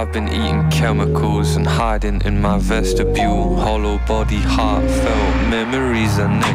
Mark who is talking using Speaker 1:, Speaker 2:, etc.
Speaker 1: I've been eating chemicals and hiding in my vestibule. Hollow body, heartfelt memories are next